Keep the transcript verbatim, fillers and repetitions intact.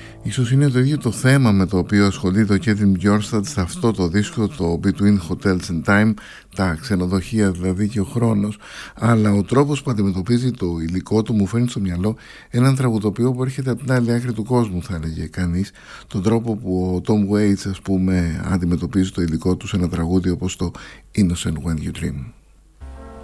Ίσως είναι το ίδιο το θέμα με το οποίο ασχολείται ο Κέβιν Μπιόρσταντ σε αυτό το δίσκο, το Between Hotels and Time, τα ξενοδοχεία δηλαδή και ο χρόνος, αλλά ο τρόπος που αντιμετωπίζει το υλικό του μου φέρνει στο μυαλό έναν τραγουδοποιό που έρχεται από την άλλη άκρη του κόσμου, θα έλεγε κανείς, τον τρόπο που ο Tom Waits, ας πούμε, αντιμετωπίζει το υλικό του σε ένα τραγούδι όπως το Innocent When You Dream.